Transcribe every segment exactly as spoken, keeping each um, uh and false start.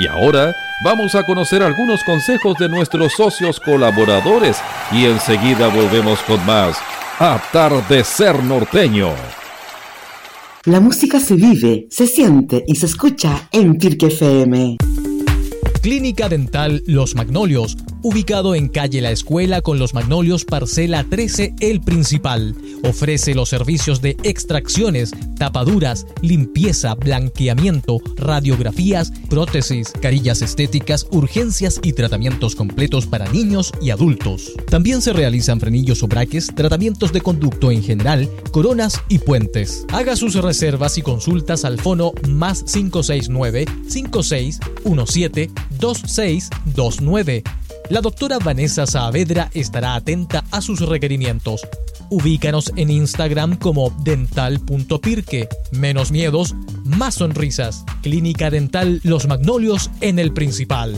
Y ahora vamos a conocer algunos consejos de nuestros socios colaboradores y enseguida volvemos con más Atardecer Norteño. La música se vive, se siente y se escucha en Pirque F M. Clínica Dental Los Magnolios, ubicado en calle La Escuela con Los Magnolios, parcela trece, El Principal. Ofrece los servicios de extracciones, tapaduras, limpieza, blanqueamiento, radiografías, prótesis, carillas estéticas, urgencias y tratamientos completos para niños y adultos. También se realizan frenillos o braques, tratamientos de conducto en general, coronas y puentes. Haga sus reservas y consultas al fono más cinco seis nueve, cinco seis uno siete, dos seis dos nueve. La doctora Vanessa Saavedra estará atenta a sus requerimientos. Ubícanos en Instagram como dental.pirque. Menos miedos, más sonrisas. Clínica Dental Los Magnolios en El Principal.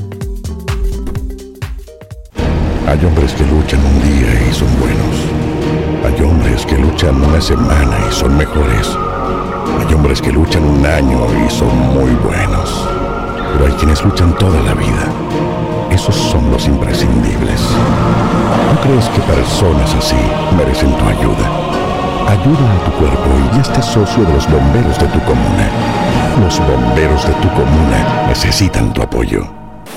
Hay hombres que luchan un día y son buenos. Hay hombres que luchan una semana y son mejores. Hay hombres que luchan un año y son muy buenos. Pero hay quienes luchan toda la vida. Esos son los imprescindibles. ¿No crees que personas así merecen tu ayuda? Ayuda a tu cuerpo y hazte socio de los bomberos de tu comuna. Los bomberos de tu comuna necesitan tu apoyo.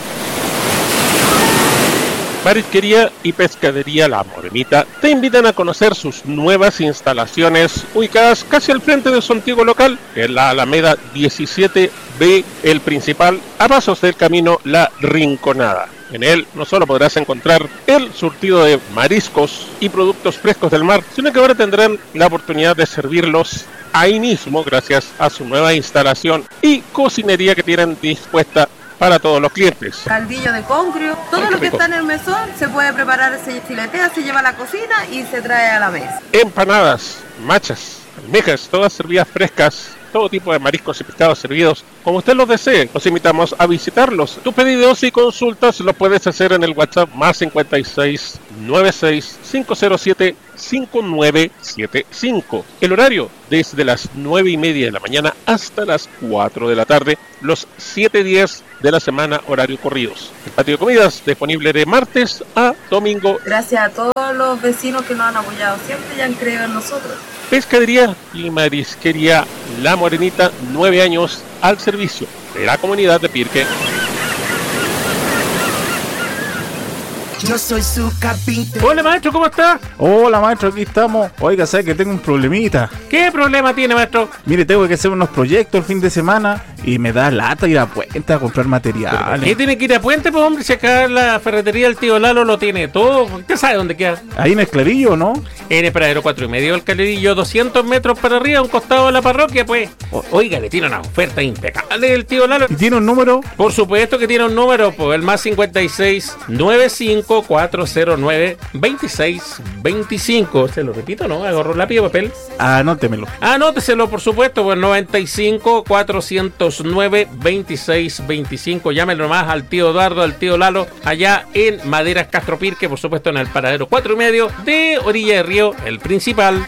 Marisquería y Pescadería La Morenita te invitan a conocer sus nuevas instalaciones ubicadas casi al frente de su antiguo local, en la Alameda diecisiete B, El Principal, a pasos del camino La Rinconada. En él no solo podrás encontrar el surtido de mariscos y productos frescos del mar, sino que ahora tendrán la oportunidad de servirlos ahí mismo gracias a su nueva instalación y cocinería que tienen dispuesta para todos los clientes. Caldillo de congrio, todo Ay, lo que rico. Está en el mesón se puede preparar, se filetea, se lleva a la cocina y se trae a la mesa. Empanadas, machas, almejas, todas servidas frescas, todo tipo de mariscos y pescados servidos como usted los desee. Los invitamos a visitarlos. Tus pedidos y consultas los puedes hacer en el WhatsApp más cincuenta y seis, noventa y seis, cinco cero siete, cinco nueve siete cinco. El horario desde las nueve y media de la mañana hasta las cuatro de la tarde, los siete días de la semana, horario corridos. El patio de comidas disponible de martes a domingo. Gracias a todos los vecinos que nos han apoyado siempre y han creído en nosotros. Pescadería y Marisquería La Morenita, nueve años al servicio de la comunidad de Pirque. Yo soy su carpintero. Hola maestro, ¿cómo está? Hola maestro, aquí estamos. Oiga, ¿sabe que tengo un problemita? ¿Qué problema tiene, maestro? Mire, tengo que hacer unos proyectos el fin de semana y me da lata ir a Puente a comprar materiales. ¿Qué tiene que ir a Puente, pues hombre? Si acá la ferretería del tío Lalo lo tiene todo. ¿Usted sabe dónde queda? Ahí en el Clarillo, ¿no? En el paradero cuatro y medio del Clarillo, doscientos metros para arriba, a un costado de la parroquia, pues. O, oiga, le tiene una oferta impecable el tío Lalo. ¿Y tiene un número? Por supuesto que tiene un número, pues el más cincuenta y seis, noventa y cinco, cuatro cero nueve, veintiséis veinticinco. Se lo repito, ¿no? Agarro lápiz y papel. Anótemelo. Anóteselo, por supuesto, pues noventa y cinco, cuatrocientos nueve, veintiséis veinticinco. Llámenlo nomás al tío Eduardo, al tío Lalo, allá en Maderas Castro Pirque, por supuesto en el paradero cuatro y medio de Orilla de Río, El Principal.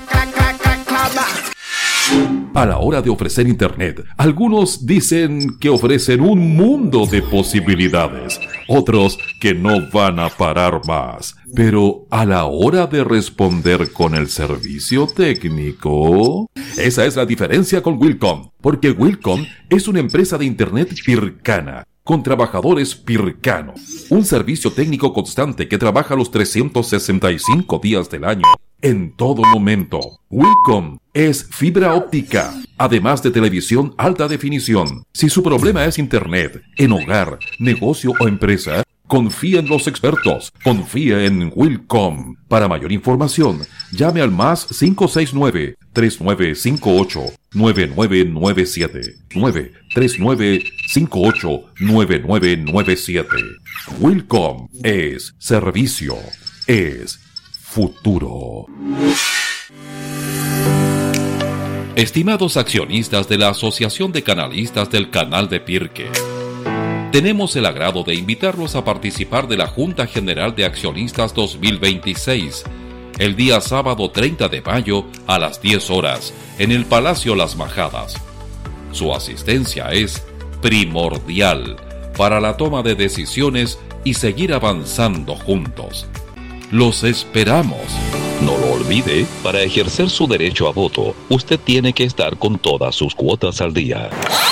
A la hora de ofrecer internet, algunos dicen que ofrecen un mundo de posibilidades, otros que no van a parar más. Pero a la hora de responder con el servicio técnico, esa es la diferencia con Wilcom, porque Wilcom es una empresa de internet pircana, con trabajadores pircanos, un servicio técnico constante que trabaja los trescientos sesenta y cinco días del año, en todo momento. Wilcom es fibra óptica, además de televisión alta definición. Si su problema es internet, en hogar, negocio o empresa, confía en los expertos, confía en Wilcom. Para mayor información, llame al más cinco seis nueve, tres nueve cinco ocho, nueve nueve nueve siete, nueve tres nueve cinco ocho, nueve nueve nueve siete. Wilcom es servicio, es futuro. Estimados accionistas de la Asociación de Canalistas del Canal de Pirque, tenemos el agrado de invitarlos a participar de la Junta General de Accionistas dos mil veintiséis, el día sábado treinta de mayo a las diez horas, en el Palacio Las Majadas. Su asistencia es primordial para la toma de decisiones y seguir avanzando juntos. Los esperamos. No lo olvide, para ejercer su derecho a voto, usted tiene que estar con todas sus cuotas al día.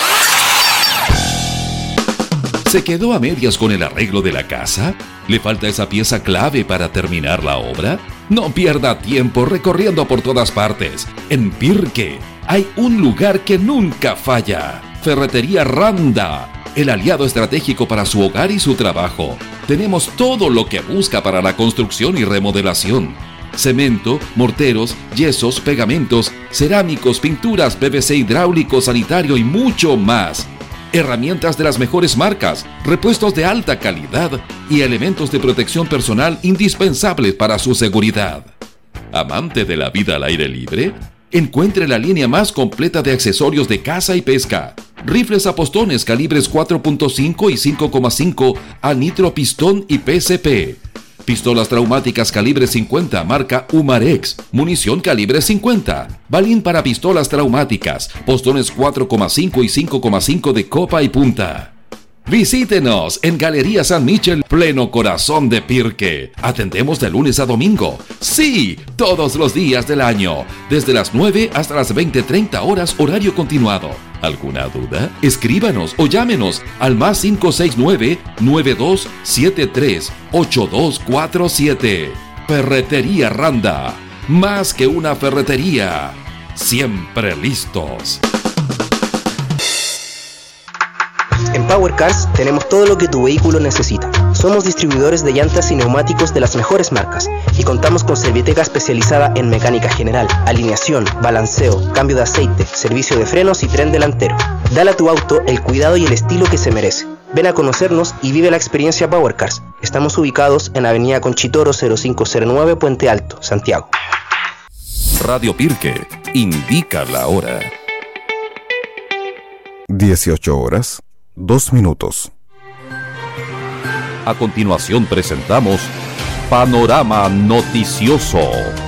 ¿Se quedó a medias con el arreglo de la casa? ¿Le falta esa pieza clave para terminar la obra? No pierda tiempo recorriendo por todas partes. En Pirque hay un lugar que nunca falla. Ferretería Randa, el aliado estratégico para su hogar y su trabajo. Tenemos todo lo que busca para la construcción y remodelación. Cemento, morteros, yesos, pegamentos, cerámicos, pinturas, P V C hidráulico, sanitario y mucho más. Herramientas de las mejores marcas, repuestos de alta calidad y elementos de protección personal indispensables para su seguridad. ¿Amante de la vida al aire libre? Encuentre la línea más completa de accesorios de caza y pesca. Rifles a postones calibres cuatro punto cinco y cinco coma cinco a nitro pistón y P C P. Pistolas traumáticas calibre cincuenta marca Umarex, munición calibre cincuenta, balín para pistolas traumáticas, postones cuatro coma cinco y cinco coma cinco de copa y punta. Visítenos en Galería San Michel, pleno corazón de Pirque. Atendemos de lunes a domingo. Sí, todos los días del año, desde las nueve hasta las veinte treinta horas horario continuado. ¿Alguna duda? Escríbanos o llámenos al más cinco seis nueve, nueve dos siete tres, ocho dos cuatro siete. Ferretería Randa, más que una ferretería, siempre listos. En Power Cars tenemos todo lo que tu vehículo necesita. Somos distribuidores de llantas y neumáticos de las mejores marcas y contamos con Serviteca especializada en mecánica general, alineación, balanceo, cambio de aceite, servicio de frenos y tren delantero. Dale a tu auto el cuidado y el estilo que se merece. Ven a conocernos y vive la experiencia Power Cars. Estamos ubicados en Avenida Conchitoro cero cinco cero nueve, Puente Alto, Santiago. Radio Pirque indica la hora. dieciocho horas. Dos minutos. A continuación presentamos Panorama Noticioso,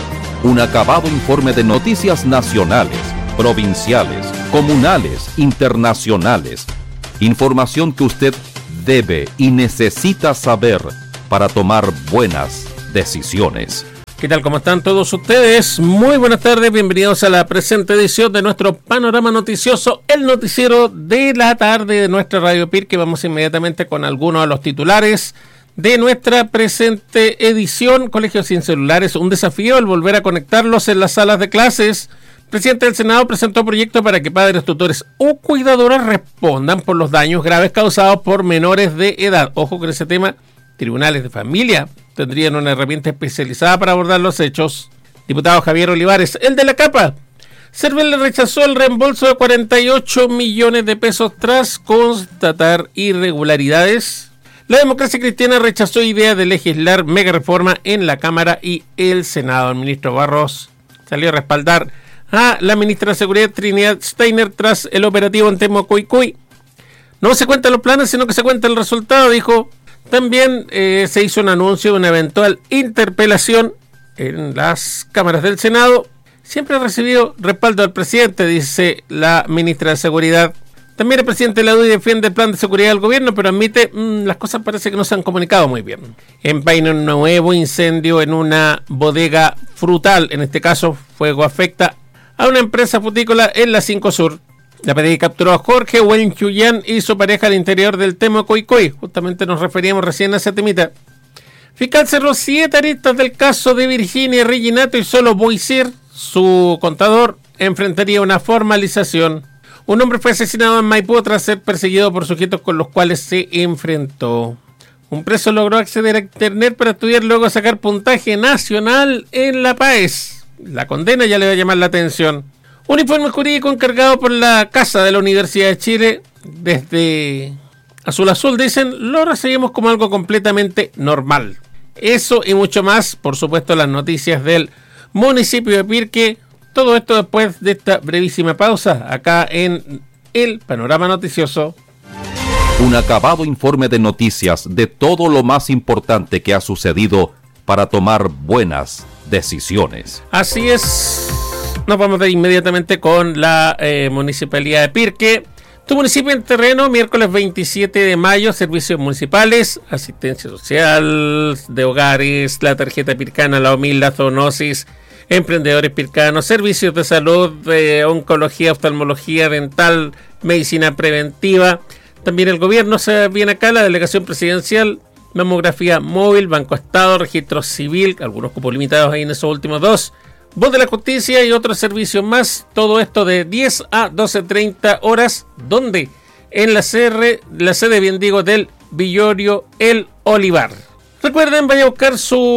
un acabado informe de noticias nacionales, provinciales, comunales, internacionales. Información que usted debe y necesita saber para tomar buenas decisiones. ¿Qué tal? ¿Cómo están todos ustedes? Muy buenas tardes, bienvenidos a la presente edición de nuestro Panorama Noticioso, el noticiero de la tarde de nuestra Radio Pirque. Vamos inmediatamente con algunos de los titulares de nuestra presente edición. Colegios sin celulares, un desafío el volver a conectarlos en las salas de clases. El presidente del Senado presentó proyecto para que padres, tutores o cuidadores respondan por los daños graves causados por menores de edad. Ojo con ese tema. Tribunales de familia tendrían una herramienta especializada para abordar los hechos. Diputado Javier Olivares, el de la capa. Cervel le rechazó el reembolso de cuarenta y ocho millones de pesos tras constatar irregularidades. La democracia cristiana rechazó idea de legislar mega reforma en la Cámara y el Senado. El ministro Barros salió a respaldar a la ministra de Seguridad Trinidad Steiner tras el operativo en Temucuicui. No se cuentan los planes, sino que se cuenta el resultado, dijo. También eh, se hizo un anuncio de una eventual interpelación en las cámaras del Senado. Siempre ha recibido respaldo del presidente, dice la ministra de Seguridad. También el presidente de la U D I defiende el plan de seguridad del gobierno, pero admite mmm, las cosas parece que no se han comunicado muy bien. En Paine, un nuevo incendio en una bodega frutal. En este caso, fuego afecta a una empresa frutícola en la cinco Sur. La P D I capturó a Jorge Wenchuyan y su pareja al interior del Temucuicui. Justamente nos referíamos recién a esa temita. Fiscal cerró siete aristas del caso de Virginia Reginato y solo Boisier, su contador, enfrentaría una formalización. Un hombre fue asesinado en Maipú tras ser perseguido por sujetos con los cuales se enfrentó. Un preso logró acceder a internet para estudiar, luego de sacar puntaje nacional en La Paz. La condena ya le va a llamar la atención. Un informe jurídico encargado por la Casa de la Universidad de Chile, desde Azul Azul, dicen, lo recibimos como algo completamente normal. Eso y mucho más, por supuesto, las noticias del municipio de Pirque. Todo esto después de esta brevísima pausa, acá en el Panorama Noticioso. Un acabado informe de noticias de todo lo más importante que ha sucedido para tomar buenas decisiones. Así es. Nos vamos de inmediatamente con la eh, Municipalidad de Pirque. Tu municipio en terreno, miércoles veintisiete de mayo, servicios municipales, asistencia social de hogares, la tarjeta Pircana, la O M I L, la zoonosis, emprendedores pircanos, servicios de salud, de oncología, oftalmología, dental, medicina preventiva. También el gobierno se viene acá, la delegación presidencial, mamografía móvil, Banco Estado, registro civil, algunos cupos limitados ahí en esos últimos dos. Voz de la Justicia y otros servicios más, todo esto de diez a doce treinta horas, donde en la C R, la sede, bien digo, del Villorio El Olivar. Recuerden, vaya a buscar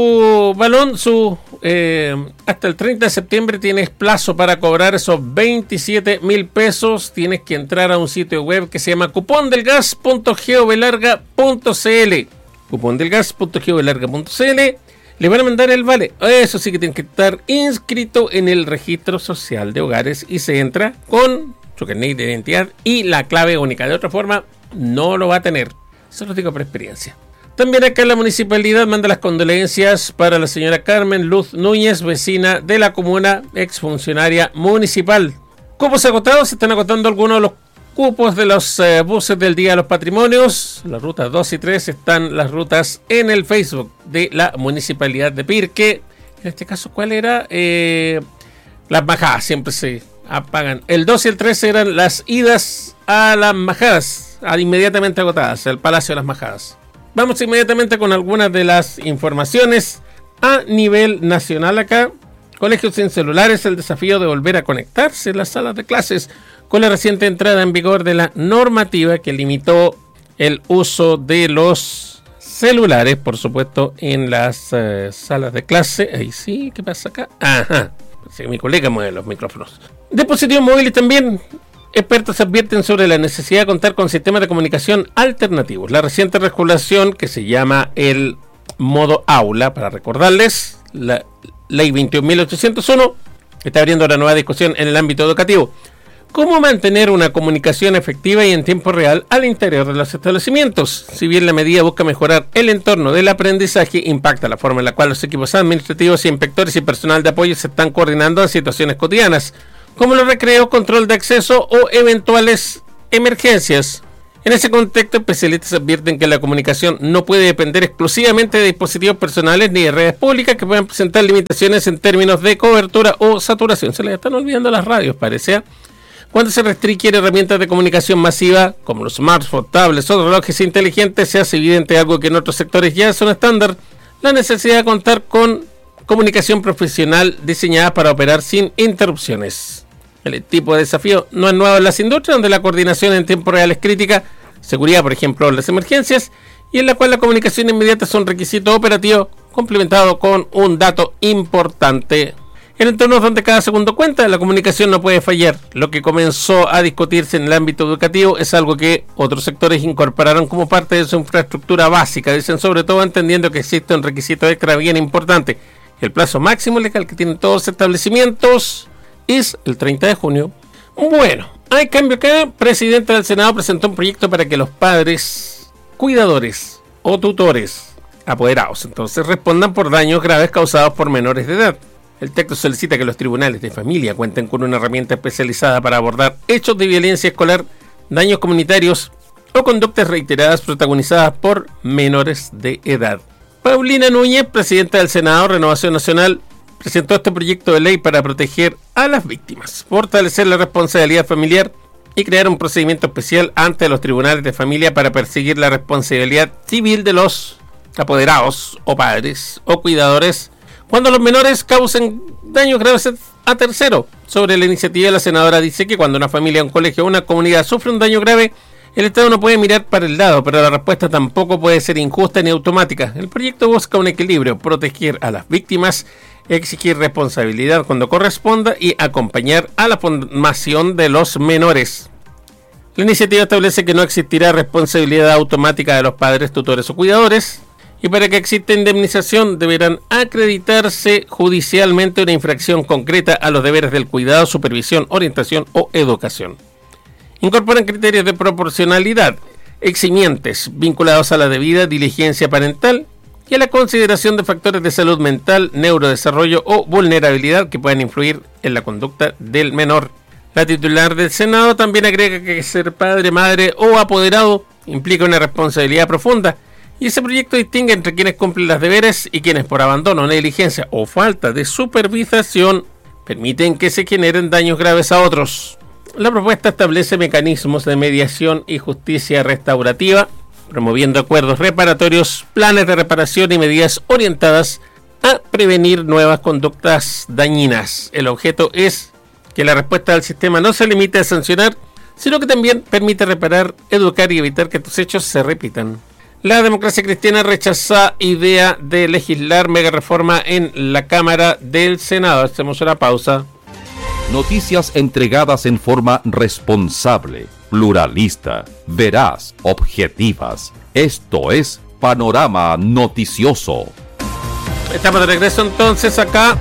su balón, su eh, hasta el treinta de septiembre tienes plazo para cobrar esos veintisiete mil pesos, tienes que entrar a un sitio web que se llama cupondelgas punto geobelarga punto cl, cupondelgas punto geobelarga punto cl. Le van a mandar el vale. Eso sí que tienen que estar inscrito en el registro social de hogares y se entra con su carnet de identidad y la clave única. De otra forma, no lo va a tener. Eso lo digo por experiencia. También acá la municipalidad manda las condolencias para la señora Carmen Luz Núñez, vecina de la comuna, exfuncionaria municipal. Cupos agotados, se están agotando algunos de los cupos de los eh, buses del Día de los Patrimonios. Las rutas dos y tres están las rutas en el Facebook de la Municipalidad de Pirque. En este caso, ¿cuál era? Eh, las Majadas, siempre se apagan. El dos y el tres eran las idas a las Majadas, inmediatamente agotadas, el Palacio de las Majadas. Vamos inmediatamente con algunas de las informaciones a nivel nacional acá. Colegios sin celulares, el desafío de volver a conectarse en las salas de clases con la reciente entrada en vigor de la normativa que limitó el uso de los celulares, por supuesto, en las uh, salas de clase. Ahí sí, ¿qué pasa acá? Ajá, parece que mi colega mueve los micrófonos. Dispositivos móviles también. Expertos advierten sobre la necesidad de contar con sistemas de comunicación alternativos. La reciente regulación, que se llama el modo aula, para recordarles, la ley veintiún mil ochocientos uno, está abriendo una nueva discusión en el ámbito educativo. ¿Cómo mantener una comunicación efectiva y en tiempo real al interior de los establecimientos? Si bien la medida busca mejorar el entorno del aprendizaje, impacta la forma en la cual los equipos administrativos, inspectores y personal de apoyo se están coordinando en situaciones cotidianas, como los recreos, control de acceso o eventuales emergencias. En ese contexto, especialistas advierten que la comunicación no puede depender exclusivamente de dispositivos personales ni de redes públicas que puedan presentar limitaciones en términos de cobertura o saturación. Se les están olvidando las radios, parece. Cuando se restringen herramientas de comunicación masiva, como los smartphones, tablets o relojes inteligentes, se hace evidente algo que en otros sectores ya es un estándar: la necesidad de contar con comunicación profesional diseñada para operar sin interrupciones. El tipo de desafío no es nuevo en las industrias, donde la coordinación en tiempo real es crítica, seguridad, por ejemplo, en las emergencias, y en la cual la comunicación inmediata es un requisito operativo complementado con un dato importante. En entornos donde cada segundo cuenta, la comunicación no puede fallar. Lo que comenzó a discutirse en el ámbito educativo es algo que otros sectores incorporaron como parte de su infraestructura básica, dicen, sobre todo entendiendo que existe un requisito extra bien importante. El plazo máximo legal que tienen todos los establecimientos es el treinta de junio. Bueno, hay cambio acá. Presidenta del Senado presentó un proyecto para que los padres, cuidadores o tutores, apoderados, entonces, respondan por daños graves causados por menores de edad. El texto solicita que los tribunales de familia cuenten con una herramienta especializada para abordar hechos de violencia escolar, daños comunitarios o conductas reiteradas protagonizadas por menores de edad. Paulina Núñez, presidenta del Senado, Renovación Nacional, presentó este proyecto de ley para proteger a las víctimas, fortalecer la responsabilidad familiar y crear un procedimiento especial ante los tribunales de familia para perseguir la responsabilidad civil de los apoderados o padres o cuidadores cuando los menores causen daños graves a terceros. Sobre la iniciativa, la senadora dice que cuando una familia, un colegio o una comunidad sufre un daño grave, el Estado no puede mirar para el lado, pero la respuesta tampoco puede ser injusta ni automática. El proyecto busca un equilibrio: proteger a las víctimas, exigir responsabilidad cuando corresponda y acompañar a la formación de los menores. La iniciativa establece que no existirá responsabilidad automática de los padres, tutores o cuidadores, y para que exista indemnización deberán acreditarse judicialmente una infracción concreta a los deberes del cuidado, supervisión, orientación o educación. Incorporan criterios de proporcionalidad eximientes vinculados a la debida diligencia parental y a la consideración de factores de salud mental, neurodesarrollo o vulnerabilidad que puedan influir en la conducta del menor. La titular del Senado también agrega que ser padre, madre o apoderado implica una responsabilidad profunda, y ese proyecto distingue entre quienes cumplen los deberes y quienes por abandono, negligencia o falta de supervisación permiten que se generen daños graves a otros. La propuesta establece mecanismos de mediación y justicia restaurativa, promoviendo acuerdos reparatorios, planes de reparación y medidas orientadas a prevenir nuevas conductas dañinas. El objeto es que la respuesta del sistema no se limite a sancionar, sino que también permite reparar, educar y evitar que estos hechos se repitan. La democracia cristiana rechaza idea de legislar mega reforma en la Cámara del Senado. Hacemos una pausa. Noticias entregadas en forma responsable, pluralista, veraz, objetivas. Esto es Panorama Noticioso. Estamos de regreso entonces acá,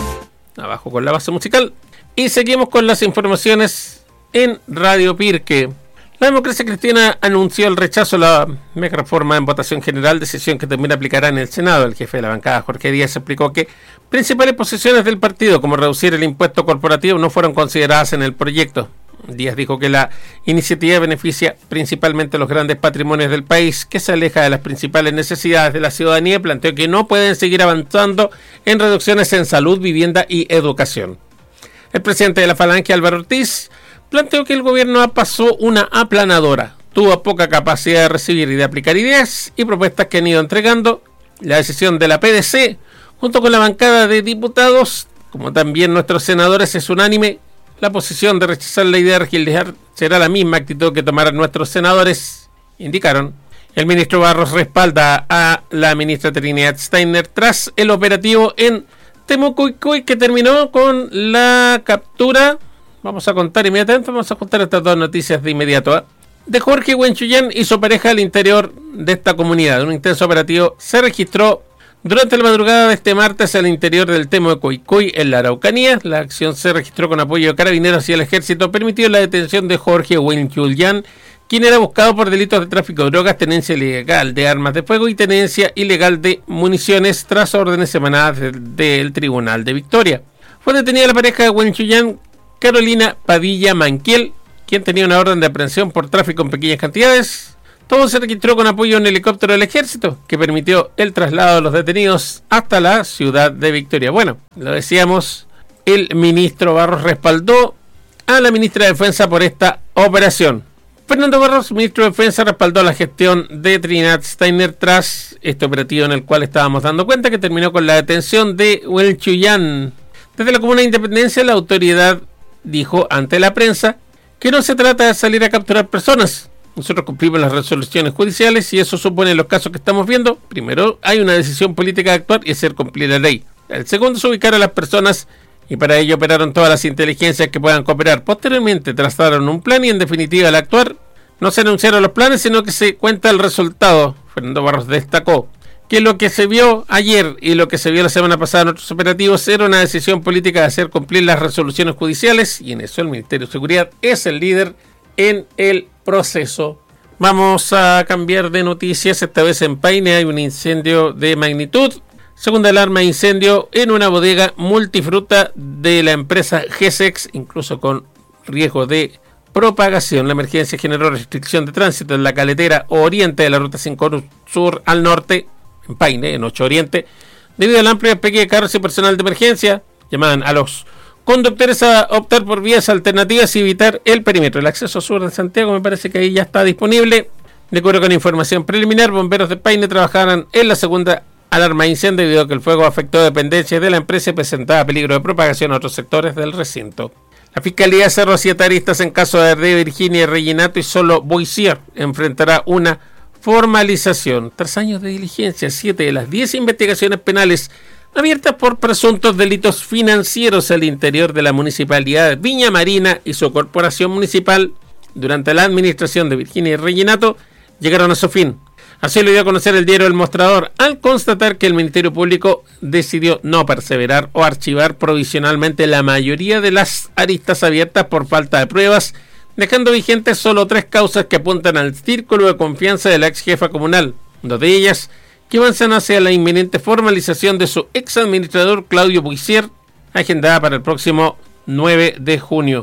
abajo con la base musical, y seguimos con las informaciones en Radio Pirque. La democracia cristiana anunció el rechazo a la mega reforma en votación general, decisión que también aplicará en el Senado. El jefe de la bancada, Jorge Díaz, explicó que principales posiciones del partido, como reducir el impuesto corporativo, no fueron consideradas en el proyecto. Díaz dijo que la iniciativa beneficia principalmente a los grandes patrimonios del país, que se aleja de las principales necesidades de la ciudadanía, y planteó que no pueden seguir avanzando en reducciones en salud, vivienda y educación. El presidente de la Falange, Álvaro Ortiz, planteó que el gobierno pasó una aplanadora, tuvo poca capacidad de recibir y de aplicar ideas y propuestas que han ido entregando. La decisión de la P D C, junto con la bancada de diputados, como también nuestros senadores, es unánime. La posición de rechazar la idea de agilizar será la misma actitud que tomarán nuestros senadores, indicaron. El ministro Barros respalda a la ministra Trinidad Steiner tras el operativo en Temucuicui, que terminó con la captura. Vamos a contar inmediatamente, vamos a contar estas dos noticias de inmediato, ¿eh? de Jorge Huenchuyán y su pareja al interior de esta comunidad. Un intenso operativo se registró durante la madrugada de este martes al interior del Temucuicui, en la Araucanía. La acción se registró con apoyo de carabineros y el ejército. Permitió la detención de Jorge Huenchuyán, quien era buscado por delitos de tráfico de drogas, tenencia ilegal de armas de fuego y tenencia ilegal de municiones, tras órdenes emanadas del, del Tribunal de Victoria. Fue detenida la pareja de Huenchuyán, Carolina Padilla Manquiel, quien tenía una orden de aprehensión por tráfico en pequeñas cantidades. Todo se registró con apoyo de un helicóptero del ejército, que permitió el traslado de los detenidos hasta la ciudad de Victoria. Bueno, lo decíamos, el ministro Barros respaldó a la ministra de Defensa por esta operación. Fernando Barros, ministro de Defensa, respaldó la gestión de Trinidad Steiner tras este operativo en el cual estábamos dando cuenta, que terminó con la detención de Huenchuyán. Desde la Comuna de Independencia, la autoridad dijo ante la prensa que no se trata de salir a capturar personas. Nosotros cumplimos las resoluciones judiciales y eso supone, en los casos que estamos viendo, primero hay una decisión política de actuar y hacer cumplir la ley. El segundo es ubicar a las personas, y para ello operaron todas las inteligencias que puedan cooperar. Posteriormente trazaron un plan y en definitiva al actuar no se anunciaron los planes, sino que se cuenta el resultado. Fernando Barros destacó que lo que se vio ayer y lo que se vio la semana pasada en otros operativos era una decisión política de hacer cumplir las resoluciones judiciales, y en eso el Ministerio de Seguridad es el líder en el proceso. Vamos a cambiar de noticias. Esta vez en Paine hay un incendio de magnitud. Segunda alarma de incendio en una bodega multifruta de la empresa G-Sex, incluso con riesgo de propagación. La emergencia generó restricción de tránsito en la caletera oriente de la ruta cinco Sur al norte, en Paine, en ocho Oriente, debido a la amplia despegue de carros y personal de emergencia. Llamaban a los conductores a optar por vías alternativas y evitar el perímetro. El acceso sur de Santiago me parece que ahí ya está disponible. De acuerdo con información preliminar, bomberos de Paine trabajarán en la segunda alarma de incendio debido a que el fuego afectó dependencias de la empresa y presentaba peligro de propagación a otros sectores del recinto. La Fiscalía cerró siete aristas en caso de Virginia Reginato y solo Boisier enfrentará una formalización. Tras años de diligencia, siete de las diez investigaciones penales abiertas por presuntos delitos financieros al interior de la Municipalidad de Viña Marina y su corporación municipal durante la administración de Virginia Reginato llegaron a su fin. Así lo dio a conocer el diario El Mostrador, al constatar que el Ministerio Público decidió no perseverar o archivar provisionalmente la mayoría de las aristas abiertas por falta de pruebas, dejando vigentes solo tres causas que apuntan al círculo de confianza de la ex jefa comunal, dos de ellas que avanzan hacia la inminente formalización de su ex administrador Claudio Boisier, agendada para el próximo nueve de junio.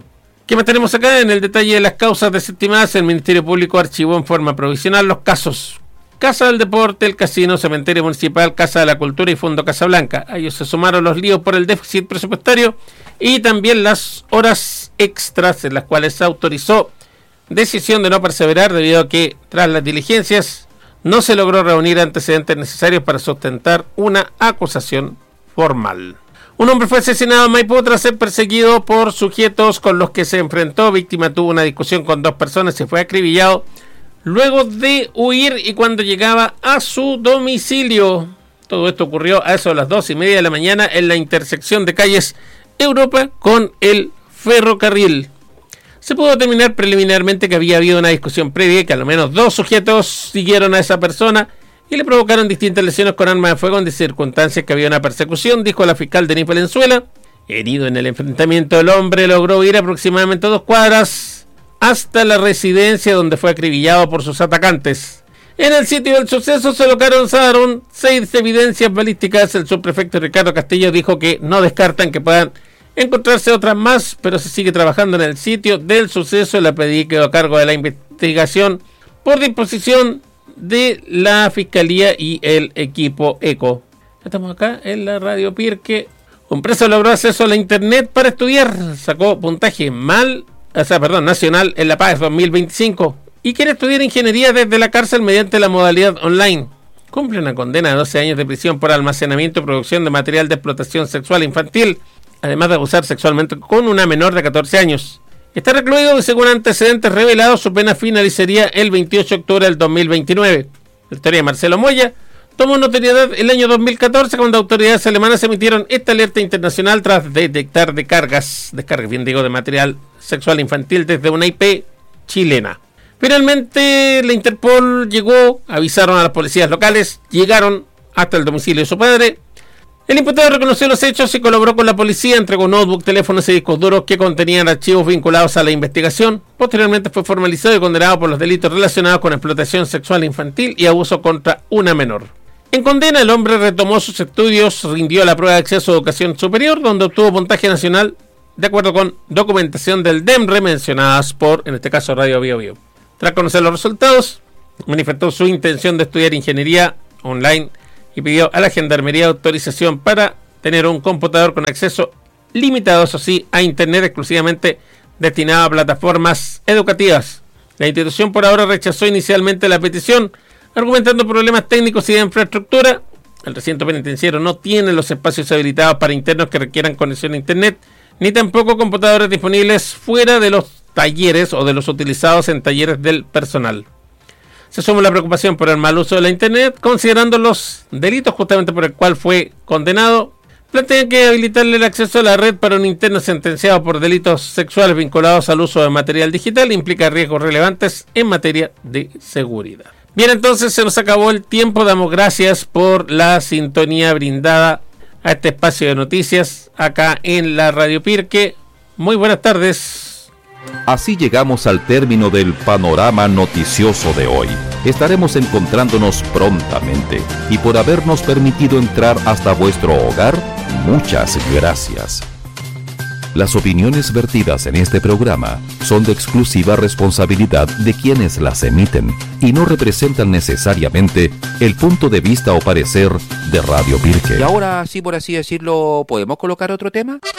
¿Qué más tenemos acá? En el detalle de las causas desestimadas, el Ministerio Público archivó en forma provisional los casos Casa del Deporte, el Casino, Cementerio Municipal, Casa de la Cultura y Fondo Casablanca. A ellos se sumaron los líos por el déficit presupuestario y también las horas extras en las cuales se autorizó decisión de no perseverar debido a que tras las diligencias no se logró reunir antecedentes necesarios para sustentar una acusación formal. Un hombre fue asesinado en Maipú tras ser perseguido por sujetos con los que se enfrentó. Víctima tuvo una discusión con dos personas y fue acribillado luego de huir y cuando llegaba a su domicilio. Todo esto ocurrió a eso de las dos y media de la mañana en la intersección de calles Europa con el ferrocarril. Se pudo determinar preliminarmente que había habido una discusión previa y que al menos dos sujetos siguieron a esa persona y le provocaron distintas lesiones con armas de fuego en circunstancias que había una persecución, dijo la fiscal Denise Valenzuela. Herido en el enfrentamiento, el hombre logró ir aproximadamente dos cuadras hasta la residencia donde fue acribillado por sus atacantes. En el sitio del suceso se localizaron seis evidencias balísticas. El subprefecto Ricardo Castillo dijo que no descartan que puedan encontrarse otras más, pero se sigue trabajando en el sitio del suceso. La P D I quedó a cargo de la investigación por disposición de la Fiscalía y el equipo ECO. Estamos acá en la Radio Pirque. Un preso logró acceso a la internet para estudiar. Sacó puntaje mal, o sea, perdón, nacional en la P A E S dos mil veinticinco y quiere estudiar ingeniería desde la cárcel mediante la modalidad online. Cumple una condena de doce años de prisión por almacenamiento y producción de material de explotación sexual infantil, además de abusar sexualmente con una menor de catorce años. Está recluido y según antecedentes revelados, su pena finalizaría el veintiocho de octubre del dos mil veintinueve. La historia de Marcelo Moya tomó notoriedad el año dos mil catorce cuando autoridades alemanas emitieron esta alerta internacional tras detectar descargas, descargas bien digo, de material sexual infantil desde una I P chilena. Finalmente la Interpol llegó, avisaron a las policías locales, llegaron hasta el domicilio de su padre. El imputado reconoció los hechos y colaboró con la policía, entregó notebook, teléfonos y discos duros que contenían archivos vinculados a la investigación. Posteriormente fue formalizado y condenado por los delitos relacionados con explotación sexual infantil y abuso contra una menor. En condena, el hombre retomó sus estudios, rindió la prueba de acceso a educación superior, donde obtuvo puntaje nacional de acuerdo con documentación del DEMRE mencionadas por, en este caso, Radio Bio Bio. Tras conocer los resultados, manifestó su intención de estudiar ingeniería online y pidió a la Gendarmería autorización para tener un computador con acceso limitado, eso sí, a internet exclusivamente destinado a plataformas educativas. La institución por ahora rechazó inicialmente la petición, argumentando problemas técnicos y de infraestructura. El recinto penitenciario no tiene los espacios habilitados para internos que requieran conexión a internet, ni tampoco computadores disponibles fuera de los talleres o de los utilizados en talleres del personal. Se suma la preocupación por el mal uso de la internet, considerando los delitos justamente por el cual fue condenado. Plantean que habilitarle el acceso a la red para un interno sentenciado por delitos sexuales vinculados al uso de material digital implica riesgos relevantes en materia de seguridad. Bien, entonces se nos acabó el tiempo. Damos gracias por la sintonía brindada a este espacio de noticias acá en la Radio Pirque. Muy buenas tardes. Así llegamos al término del panorama noticioso de hoy. Estaremos encontrándonos prontamente y por habernos permitido entrar hasta vuestro hogar, muchas gracias. Las opiniones vertidas en este programa son de exclusiva responsabilidad de quienes las emiten y no representan necesariamente el punto de vista o parecer de Radio Pirque. Y ahora, sí, por así decirlo, ¿podemos colocar otro tema?